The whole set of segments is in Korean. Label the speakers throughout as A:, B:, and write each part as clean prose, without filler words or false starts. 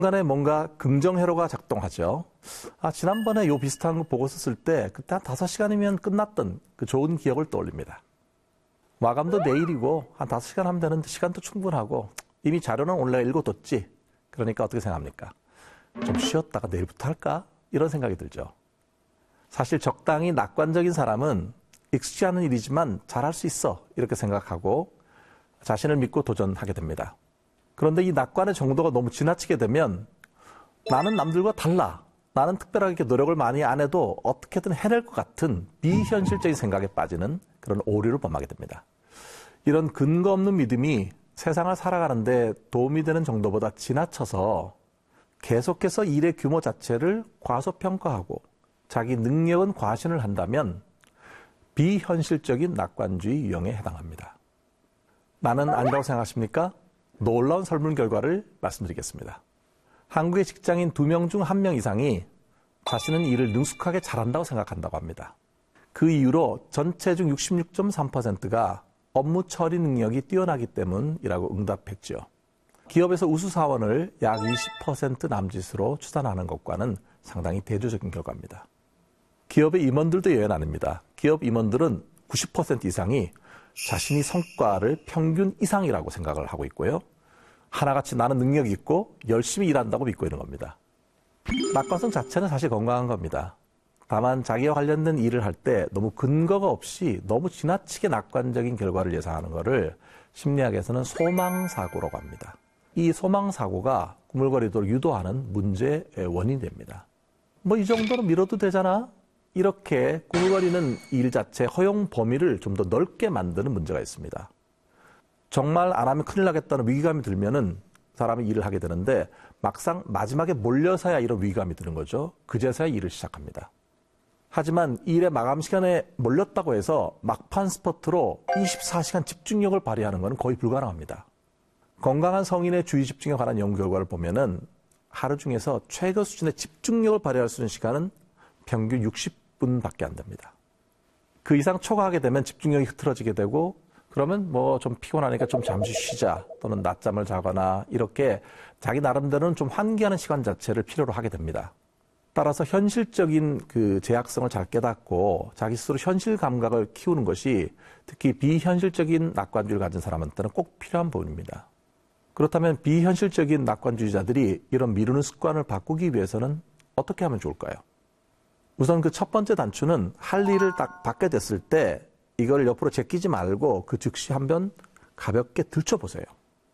A: 중간에 뭔가 긍정회로가 작동하죠. 지난번에 요 비슷한 거 보고 썼을 때 그때 한 5시간이면 끝났던 그 좋은 기억을 떠올립니다. 마감도 내일이고 한 5시간 하면 되는데 시간도 충분하고 이미 자료는 원래 읽어뒀지. 그러니까 어떻게 생각합니까? 좀 쉬었다가 내일부터 할까? 이런 생각이 들죠. 사실 적당히 낙관적인 사람은 익숙지 않은 일이지만 잘할 수 있어 이렇게 생각하고 자신을 믿고 도전하게 됩니다. 그런데 이 낙관의 정도가 너무 지나치게 되면 나는 남들과 달라. 나는 특별하게 노력을 많이 안 해도 어떻게든 해낼 것 같은 비현실적인 생각에 빠지는 그런 오류를 범하게 됩니다. 이런 근거 없는 믿음이 세상을 살아가는데 도움이 되는 정도보다 지나쳐서 계속해서 일의 규모 자체를 과소평가하고 자기 능력은 과신을 한다면 비현실적인 낙관주의 유형에 해당합니다. 나는 아니라고 생각하십니까? 놀라운 설문 결과를 말씀드리겠습니다. 한국의 직장인 2명 중 1명 이상이 자신은 일을 능숙하게 잘한다고 생각한다고 합니다. 그 이유로 전체 중 66.3%가 업무 처리 능력이 뛰어나기 때문이라고 응답했죠. 기업에서 우수사원을 약 20% 남짓으로 추산하는 것과는 상당히 대조적인 결과입니다. 기업의 임원들도 예외는 아닙니다. 기업 임원들은 90% 이상이 자신이 성과를 평균 이상이라고 생각을 하고 있고요. 하나같이 나는 능력이 있고 열심히 일한다고 믿고 있는 겁니다. 낙관성 자체는 사실 건강한 겁니다. 다만 자기와 관련된 일을 할 때 너무 근거가 없이 너무 지나치게 낙관적인 결과를 예상하는 것을 심리학에서는 소망사고라고 합니다. 이 소망사고가 꾸물거리도록 유도하는 문제의 원인이 됩니다. 이 정도는 미뤄도 되잖아? 이렇게 꾸물거리는 일 자체 허용 범위를 좀 더 넓게 만드는 문제가 있습니다. 정말 안 하면 큰일 나겠다는 위기감이 들면은 사람이 일을 하게 되는데 막상 마지막에 몰려서야 이런 위기감이 드는 거죠. 그제서야 일을 시작합니다. 하지만 일의 마감 시간에 몰렸다고 해서 막판 스퍼트로 24시간 집중력을 발휘하는 것은 거의 불가능합니다. 건강한 성인의 주의 집중에 관한 연구 결과를 보면은 하루 중에서 최고 수준의 집중력을 발휘할 수 있는 시간은 평균 60분밖에 안 됩니다. 그 이상 초과하게 되면 집중력이 흐트러지게 되고 그러면 좀 피곤하니까 좀 잠시 쉬자 또는 낮잠을 자거나 이렇게 자기 나름대로는 좀 환기하는 시간 자체를 필요로 하게 됩니다. 따라서 현실적인 그 제약성을 잘 깨닫고 자기 스스로 현실 감각을 키우는 것이 특히 비현실적인 낙관주의를 가진 사람한테는 꼭 필요한 부분입니다. 그렇다면 비현실적인 낙관주의자들이 이런 미루는 습관을 바꾸기 위해서는 어떻게 하면 좋을까요? 우선 그 첫 번째 단추는 할 일을 딱 받게 됐을 때 이걸 옆으로 제끼지 말고 그 즉시 한번 가볍게 들춰보세요.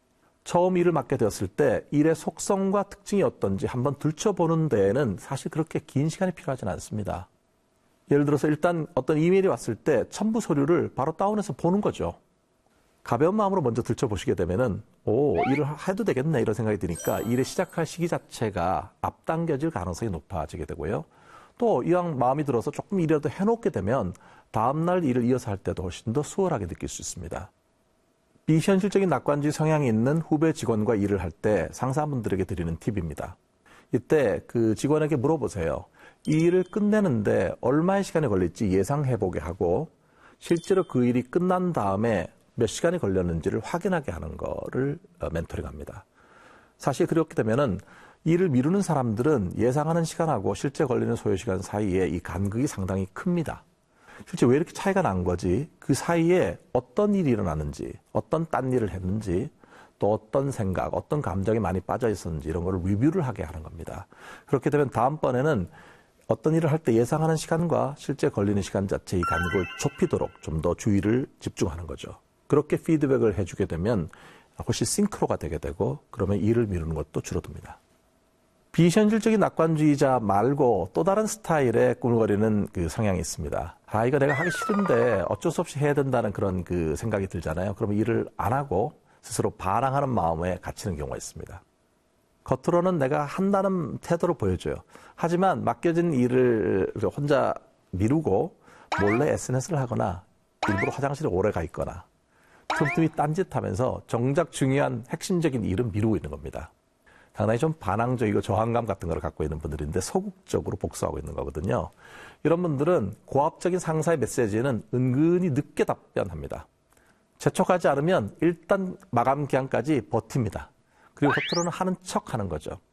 A: 처음 일을 맡게 되었을 때 일의 속성과 특징이 어떤지 한번 들춰보는 데에는 사실 그렇게 긴 시간이 필요하지는 않습니다. 예를 들어서 일단 어떤 이메일이 왔을 때 첨부 서류를 바로 다운해서 보는 거죠. 가벼운 마음으로 먼저 들춰보시게 되면은 일을 해도 되겠네 이런 생각이 드니까 일을 시작할 시기 자체가 앞당겨질 가능성이 높아지게 되고요. 또 이왕 마음이 들어서 조금 일이라도 해놓게 되면 다음날 일을 이어서 할 때도 훨씬 더 수월하게 느낄 수 있습니다. 비현실적인 낙관주의 성향이 있는 후배 직원과 일을 할 때 상사분들에게 드리는 팁입니다. 이때 그 직원에게 물어보세요. 이 일을 끝내는데 얼마의 시간이 걸릴지 예상해보게 하고 실제로 그 일이 끝난 다음에 몇 시간이 걸렸는지를 확인하게 하는 거를 멘토링합니다. 사실 그렇게 되면은 일을 미루는 사람들은 예상하는 시간하고 실제 걸리는 소요시간 사이에 이 간극이 상당히 큽니다. 실제 왜 이렇게 차이가 난 거지? 그 사이에 어떤 일이 일어나는지, 어떤 딴 일을 했는지, 또 어떤 생각, 어떤 감정이 많이 빠져 있었는지 이런 거를 리뷰를 하게 하는 겁니다. 그렇게 되면 다음번에는 어떤 일을 할 때 예상하는 시간과 실제 걸리는 시간 자체 이 간극을 좁히도록 좀 더 주의를 집중하는 거죠. 그렇게 피드백을 해주게 되면 훨씬 싱크로가 되게 되고 그러면 일을 미루는 것도 줄어듭니다. 비현실적인 낙관주의자 말고 또 다른 스타일의 꾸물거리는 그 성향이 있습니다. 이거 내가 하기 싫은데 어쩔 수 없이 해야 된다는 그런 그 생각이 들잖아요. 그러면 일을 안 하고 스스로 반항하는 마음에 갇히는 경우가 있습니다. 겉으로는 내가 한다는 태도를 보여줘요. 하지만 맡겨진 일을 혼자 미루고 몰래 SNS를 하거나 일부러 화장실에 오래 가 있거나 틈틈이 딴짓하면서 정작 중요한 핵심적인 일은 미루고 있는 겁니다. 상당히 좀 반항적이고 저항감 같은 걸 갖고 있는 분들인데 소극적으로 복수하고 있는 거거든요. 이런 분들은 고압적인 상사의 메시지에는 은근히 늦게 답변합니다. 재촉하지 않으면 일단 마감 기한까지 버팁니다. 그리고 겉으로는 하는 척 하는 거죠.